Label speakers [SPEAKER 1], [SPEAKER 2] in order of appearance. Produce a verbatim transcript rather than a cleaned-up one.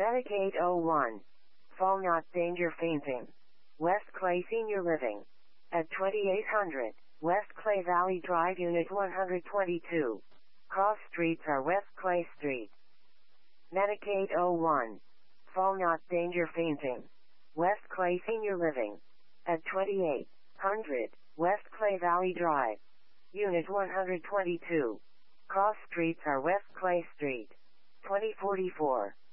[SPEAKER 1] Medicaid oh one. Fall not danger fainting. West Clay Senior Living. At twenty-eight hundred, West Clay Valley Drive Unit one twenty-two. Cross streets are West Clay Street. Medicaid oh one. Fall not danger fainting. West Clay Senior Living. At twenty-eight hundred, West Clay Valley Drive. Unit one twenty-two. Cross streets are West Clay Street. twenty forty-four.